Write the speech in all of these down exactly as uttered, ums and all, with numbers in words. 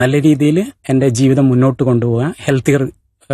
നല്ല രീതിയിൽ എൻ്റെ ജീവിതം മുന്നോട്ട് കൊണ്ടുപോകാൻ ഹെൽത്തിയർ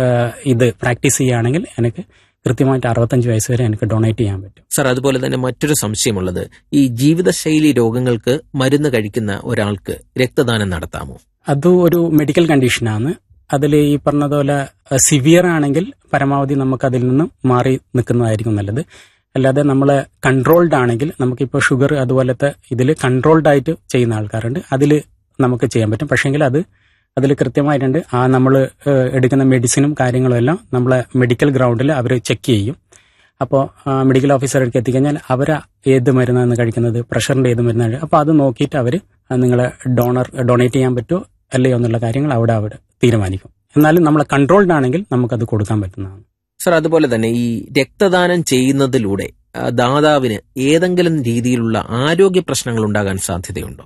ഇത് പ്രാക്ടീസ് ചെയ്യുകയാണെങ്കിൽ എനിക്ക് കൃത്യമായിട്ട് അറുപത്തഞ്ച് വയസ്സ് വരെ എനിക്ക് ഡൊണേറ്റ് ചെയ്യാൻ പറ്റും. സർ, അതുപോലെ തന്നെ മറ്റൊരു സംശയമുള്ളത്, ഈ ജീവിതശൈലി രോഗങ്ങൾക്ക് മരുന്ന് കഴിക്കുന്ന ഒരാൾക്ക് രക്തദാനം നടത്താമോ? അത് ഒരു മെഡിക്കൽ കണ്ടീഷനാണ്. അതിൽ ഈ പറഞ്ഞതുപോലെ സിവിയർ ആണെങ്കിൽ പരമാവധി നമുക്ക് അതിൽ നിന്നും മാറി നിൽക്കുന്നതായിരിക്കും നല്ലത്. അല്ലാതെ നമ്മൾ കൺട്രോൾഡ് ആണെങ്കിൽ, നമുക്കിപ്പോൾ ഷുഗർ അതുപോലത്തെ ഇതിൽ കൺട്രോൾഡ് ആയിട്ട് ചെയ്യുന്ന ആൾക്കാരുണ്ട്, അതിൽ നമുക്ക് ചെയ്യാൻ പറ്റും. പക്ഷേങ്കിൽ അത് അതിൽ കൃത്യമായിട്ടുണ്ട്. ആ നമ്മൾ എടുക്കുന്ന മെഡിസിനും കാര്യങ്ങളും എല്ലാം നമ്മളെ മെഡിക്കൽ ഗ്രൗണ്ടിൽ അവർ ചെക്ക് ചെയ്യും. അപ്പോൾ മെഡിക്കൽ ഓഫീസർക്ക് എത്തിക്കഴിഞ്ഞാൽ അവർ ഏത് മരുന്നാണ് കഴിക്കുന്നത്, പ്രഷറിന്റെ ഏത് മരുന്നാണ്, അപ്പോൾ അത് നോക്കിയിട്ട് അവർ നിങ്ങളെ ഡോണർ ഡൊണേറ്റ് ചെയ്യാൻ പറ്റുമോ അല്ലയോ എന്നുള്ള കാര്യങ്ങൾ അവിടെ അവിടെ തീരുമാനിക്കും. എന്നാലും നമ്മൾ കൺട്രോൾഡ് ആണെങ്കിൽ നമുക്കത് കൊടുക്കാൻ പറ്റുന്നതാണ്. സർ, അതുപോലെ തന്നെ ഈ രക്തദാനം ചെയ്യുന്നതിലൂടെ ദാതാവിന് ഏതെങ്കിലും രീതിയിലുള്ള ആരോഗ്യ പ്രശ്നങ്ങൾ ഉണ്ടാകാൻ സാധ്യതയുണ്ടോ?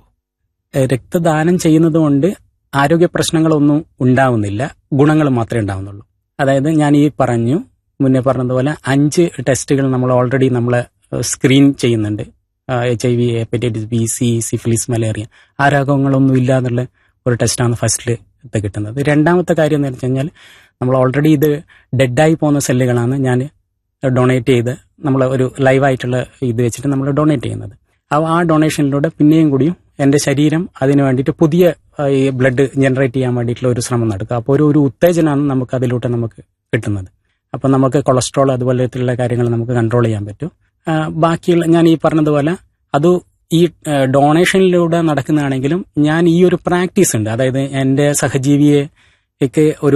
രക്തദാനം ചെയ്യുന്നത് കൊണ്ട് ആരോഗ്യ പ്രശ്നങ്ങളൊന്നും ഉണ്ടാവുന്നില്ല, ഗുണങ്ങൾ മാത്രമേ ഉണ്ടാവുന്നുള്ളൂ. അതായത് ഞാൻ ഈ പറഞ്ഞു മുന്നേ പറഞ്ഞതുപോലെ അഞ്ച് ടെസ്റ്റുകൾ നമ്മൾ ഓൾറെഡി നമ്മളെ സ്ക്രീൻ ചെയ്യുന്നുണ്ട്. H I V, hepatitis B, C, syphilis, malaria, ആ രോഗങ്ങളൊന്നും ഇല്ല എന്നുള്ള ഒരു ടെസ്റ്റാണ് ഫസ്റ്റിൽ കിട്ടുന്നത്. രണ്ടാമത്തെ കാര്യം എന്ന് വെച്ച് കഴിഞ്ഞാൽ നമ്മൾ ഓൾറെഡി ഇത് ഡെഡായി പോകുന്ന സെല്ലുകളാണ് ഞാൻ ഡൊണേറ്റ് ചെയ്ത് നമ്മൾ ഒരു ലൈവായിട്ടുള്ള ഇത് വെച്ചിട്ട് നമ്മൾ ഡൊണേറ്റ് ചെയ്യുന്നത്. ആ ഡൊണേഷനിലൂടെ പിന്നെയും കൂടിയും എൻ്റെ ശരീരം അതിന് വേണ്ടിയിട്ട് പുതിയ ഈ ബ്ലഡ് ജനറേറ്റ് ചെയ്യാൻ വേണ്ടിയിട്ടുള്ള ഒരു ശ്രമം നടക്കുക. അപ്പോൾ ഒരു ഒരു ഉത്തേജനമാണ് നമുക്ക് അതിലൂടെ നമുക്ക് കിട്ടുന്നത്. അപ്പം നമുക്ക് കൊളസ്ട്രോൾ അതുപോലത്തുള്ള കാര്യങ്ങൾ നമുക്ക് കൺട്രോൾ ചെയ്യാൻ പറ്റും. ബാക്കിയുള്ള ഞാൻ ഈ പറഞ്ഞതുപോലെ അത് ഈ ഡൊണേഷനിലൂടെ നടക്കുന്നതാണെങ്കിലും ഞാൻ ഈ ഒരു പ്രാക്ടീസ് ഉണ്ട്. അതായത് എൻ്റെ സഹജീവിയെക്ക് ഒരു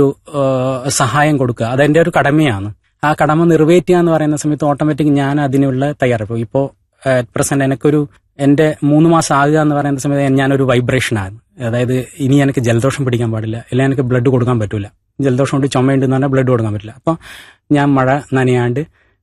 സഹായം കൊടുക്കുക, അതെൻ്റെ ഒരു കടമയാണ്. ആ കടമ നിറവേറ്റുക എന്ന് പറയുന്ന സമയത്ത് ഓട്ടോമാറ്റിക് ഞാൻ അതിനുള്ള തയ്യാറെടുപ്പ്. ഇപ്പോൾ അറ്റ് പ്രസന്റ് എനിക്കൊരു എൻ്റെ മൂന്ന് മാസം ആകുക എന്ന് പറയുന്ന സമയത്ത് ഞാനൊരു വൈബ്രേഷനാണ്. അതായത് ഇനി എനിക്ക് ജലദോഷം പിടിക്കാൻ പാടില്ല, അല്ലെങ്കിൽ എനിക്ക് ബ്ലഡ് കൊടുക്കാൻ പറ്റില്ല. ജലദോഷം കൊണ്ട് ചുമയുണ്ടെന്ന് പറഞ്ഞാൽ ബ്ലഡ് കൊടുക്കാൻ പറ്റില്ല. അപ്പോൾ ഞാൻ മഴ നനയാണ്ട്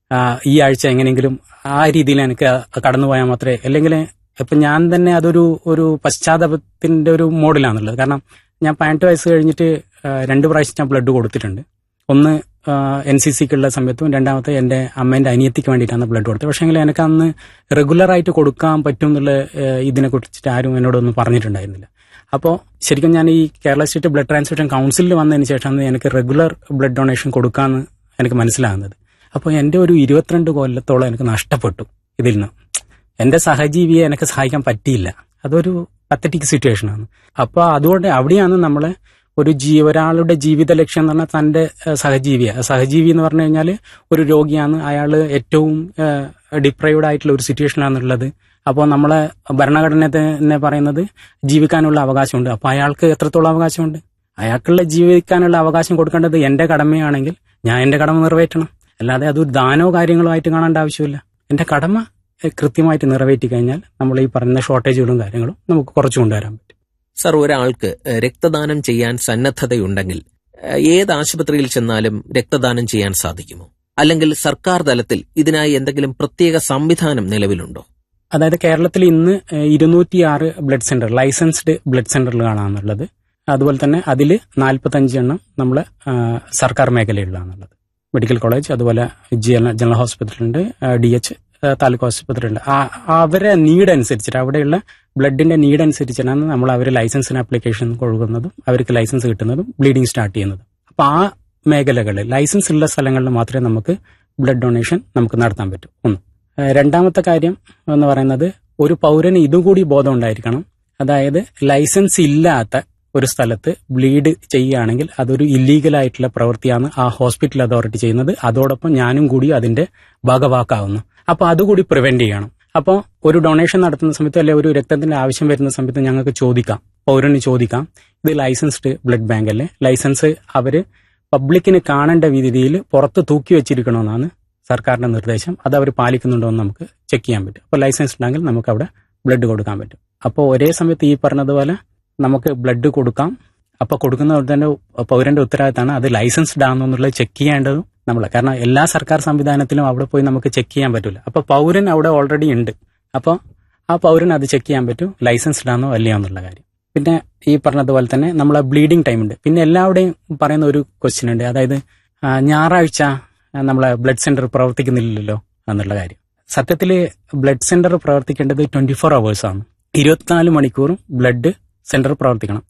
ഈ ആഴ്ച എങ്ങനെയെങ്കിലും ആ രീതിയിൽ എനിക്ക് കടന്നു പോയാൽ മാത്രമേ, അല്ലെങ്കിൽ ഇപ്പം ഞാൻ തന്നെ അതൊരു ഒരു പശ്ചാത്തലത്തിന്റെ ഒരു മോഡിലാണുള്ളത്. കാരണം ഞാൻ പതിനെട്ട് വയസ്സ് കഴിഞ്ഞിട്ട് രണ്ട് പ്രാവശ്യം ഞാൻ ബ്ലഡ് കൊടുത്തിട്ടുണ്ട്. ഒന്ന് എൻ സി സിക്കുള്ള സമയത്തും രണ്ടാമത്തെ എൻ്റെ അമ്മേൻ്റെ അനിയത്തിക്ക് വേണ്ടിയിട്ടാണ് ബ്ലഡ് കൊടുത്തത്. പക്ഷേങ്കിൽ എനിക്ക് അന്ന് റെഗുലറായിട്ട് കൊടുക്കാൻ പറ്റും എന്നുള്ള ഇതിനെ കുറിച്ചിട്ട് ആരും എന്നോടൊന്നും പറഞ്ഞിട്ടുണ്ടായിരുന്നില്ല. അപ്പോൾ ശരിക്കും ഞാൻ ഈ കേരള സ്റ്റേറ്റ് ബ്ലഡ് ട്രാൻസ്ഫ്യൂഷൻ കൗൺസിലിൽ വന്നതിന് ശേഷമാണ് എനിക്ക് റെഗുലർ ബ്ലഡ് ഡൊണേഷൻ കൊടുക്കാമെന്ന് എനിക്ക് മനസ്സിലാകുന്നത്. അപ്പോൾ എൻ്റെ ഒരു ഇരുപത്തിരണ്ട് കൊല്ലത്തോളം എനിക്ക് നഷ്ടപ്പെട്ടു ഇതിൽ നിന്ന്. എൻ്റെ സഹജീവിയെ എനിക്ക് സഹായിക്കാൻ പറ്റിയില്ല. അതൊരു പത്തറ്റിക് സിറ്റുവേഷനാണ്. അപ്പോൾ അതുകൊണ്ട് അവിടെയാണ് നമ്മളെ ഒരു ജീ ഒരാളുടെ ജീവിത ലക്ഷ്യം എന്ന് പറഞ്ഞാൽ തന്റെ സഹജീവിയെ, സഹജീവി എന്ന് പറഞ്ഞു കഴിഞ്ഞാൽ ഒരു രോഗിയാണ്, അയാൾ ഏറ്റവും ഡിപ്രൈവ്ഡ് ആയിട്ടുള്ള ഒരു സിറ്റുവേഷനാണുള്ളത്. അപ്പോൾ നമ്മളെ ഭരണഘടന തന്നെ പറയുന്നത് ജീവിക്കാനുള്ള അവകാശമുണ്ട്. അപ്പോൾ അയാൾക്ക് എത്രത്തോളം അവകാശമുണ്ട്? അയാൾക്കുള്ള ജീവിക്കാനുള്ള അവകാശം കൊടുക്കേണ്ടത് എന്റെ കടമയാണെങ്കിൽ ഞാൻ എന്റെ കടമ നിറവേറ്റണം. അല്ലാതെ അതൊരു ദാനോ കാര്യങ്ങളോ ആയിട്ട് കാണേണ്ട ആവശ്യമില്ല. എന്റെ കടമ കൃത്യമായിട്ട് നിറവേറ്റി കഴിഞ്ഞാൽ നമ്മൾ ഈ പറയുന്ന ഷോർട്ടേജുകളും കാര്യങ്ങളും നമുക്ക് കുറച്ചു കൊണ്ടുവരാൻ പറ്റും. സർ, ഒരാൾക്ക് രക്തദാനം ചെയ്യാൻ സന്നദ്ധതയുണ്ടെങ്കിൽ ഏത് ആശുപത്രിയിൽ ചെന്നാലും രക്തദാനം ചെയ്യാൻ സാധിക്കുമോ? അല്ലെങ്കിൽ സർക്കാർ തലത്തിൽ ഇതിനായി എന്തെങ്കിലും പ്രത്യേക സംവിധാനം നിലവിലുണ്ടോ? അതായത് കേരളത്തിൽ ഇന്ന് ഇരുന്നൂറ്റിയാറ് ബ്ലഡ് സെന്റർ, ലൈസൻസ്ഡ് ബ്ലഡ് സെന്ററുകളാണെന്നുള്ളത്. അതുപോലെ തന്നെ അതിൽ നാൽപ്പത്തഞ്ച് എണ്ണം നമ്മൾ സർക്കാർ മേഖലയിലാണുള്ളത്. മെഡിക്കൽ കോളേജ്, അതുപോലെ ജനറൽ ഹോസ്പിറ്റലുണ്ട്, ഡി എച്ച് താലൂക്ക് ആശുപത്രിയുണ്ട്. അവരെ നീഡ് അനുസരിച്ചിട്ട്, അവിടെയുള്ള ബ്ലഡിന്റെ നീഡ് അനുസരിച്ചാണ് നമ്മൾ അവർ ലൈസൻസിന് ആപ്ലിക്കേഷൻ കൊടുക്കുന്നതും അവർക്ക് ലൈസൻസ് കിട്ടുന്നതും ബ്ലീഡിംഗ് സ്റ്റാർട്ട് ചെയ്യുന്നതും. അപ്പോൾ ആ മേഖലകളിൽ ലൈസൻസ് ഉള്ള സ്ഥലങ്ങളിൽ മാത്രമേ നമുക്ക് ബ്ലഡ് ഡൊണേഷൻ നമുക്ക് നടത്താൻ പറ്റൂ. ഒന്ന്. രണ്ടാമത്തെ കാര്യം എന്ന് പറയുന്നത് ഒരു പൗരന് ഇതുകൂടി ബോധം ഉണ്ടായിരിക്കണം. അതായത് ലൈസൻസ് ഇല്ലാത്ത ഒരു സ്ഥലത്ത് ബ്ലീഡ് ചെയ്യുകയാണെങ്കിൽ അതൊരു ഇല്ലീഗലായിട്ടുള്ള പ്രവൃത്തിയാണ് ആ ഹോസ്പിറ്റൽ അതോറിറ്റി ചെയ്യുന്നത്. അതോടൊപ്പം ഞാനും കൂടി അതിന്റെ ഭാഗവാക്കാവുന്നു. അപ്പോൾ അതുകൂടി പ്രിവെന്റ് ചെയ്യണം. അപ്പോൾ ഒരു ഡൊണേഷൻ നടത്തുന്ന സമയത്ത്, അല്ലെങ്കിൽ ഒരു രക്തത്തിന്റെ ആവശ്യം വരുന്ന സമയത്ത് ഞങ്ങൾക്ക് ചോദിക്കാം, പൗരന് ചോദിക്കാം, ഇത് ലൈസൻസ്ഡ് ബ്ലഡ് ബാങ്ക് അല്ലേ, ലൈസൻസ് അവര് പബ്ലിക്കിന് കാണേണ്ട രീതിയിൽ പുറത്ത് തൂക്കി വെച്ചിരിക്കണമെന്നാണ് സർക്കാരിന്റെ നിർദ്ദേശം. അത് അവർ പാലിക്കുന്നുണ്ടോ എന്ന് നമുക്ക് ചെക്ക് ചെയ്യാൻ പറ്റും. അപ്പോൾ ലൈസൻസ് ഉണ്ടെങ്കിൽ നമുക്ക് അവിടെ ബ്ലഡ് കൊടുക്കാൻ പറ്റും. അപ്പോൾ ഒരേ സമയത്ത് ഈ പറഞ്ഞതുപോലെ നമുക്ക് ബ്ലഡ് കൊടുക്കാം. അപ്പോൾ കൊടുക്കുന്ന തന്നെ പൗരന്റെ ഉത്തരവാദിത്തമാണ് അത് ലൈസൻസ്ഡ് ആണോ എന്നുള്ളത് ചെക്ക് ചെയ്യേണ്ടതും നമ്മളെ. കാരണം എല്ലാ സർക്കാർ സംവിധാനത്തിലും അവിടെ പോയി നമുക്ക് ചെക്ക് ചെയ്യാൻ പറ്റില്ല. അപ്പോൾ പൗരൻ അവിടെ ഓൾറെഡി ഉണ്ട്. അപ്പോൾ ആ പൗരൻ അത് ചെക്ക് ചെയ്യാൻ പറ്റും ലൈസൻസ്ഡ് ആണോ അല്ലയോ എന്നുള്ള കാര്യം. പിന്നെ ഈ പറഞ്ഞതുപോലെ തന്നെ നമ്മളെ ബ്ലീഡിംഗ് ടൈം ഉണ്ട്. പിന്നെ എല്ലാവരുടെയും പറയുന്ന ഒരു ക്വസ്റ്റ്യൻ ഉണ്ട്, അതായത് ഞായറാഴ്ച നമ്മളെ ബ്ലഡ് സെന്റർ പ്രവർത്തിക്കുന്നില്ലല്ലോ എന്നുള്ള കാര്യം. സത്യത്തിൽ ബ്ലഡ് സെന്റർ പ്രവർത്തിക്കേണ്ടത് ട്വന്റി ഫോർ അവേഴ്സ് ആണ്. ഇരുപത്തിനാല് മണിക്കൂറും ബ്ലഡ് സെന്റർ പ്രവർത്തിക്കണം.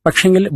പക്ഷെങ്കിൽ